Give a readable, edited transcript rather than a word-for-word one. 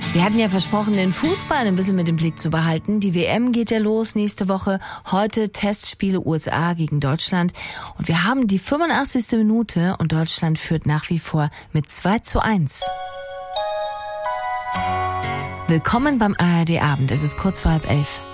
Wir hatten ja versprochen, den Fußball ein bisschen mit dem Blick zu behalten. Die WM geht ja los nächste Woche. Heute Testspiele USA gegen Deutschland. Und wir haben die 85. Minute und Deutschland führt nach wie vor mit 2:1. Willkommen beim ARD Abend. Es ist kurz vor 10:30.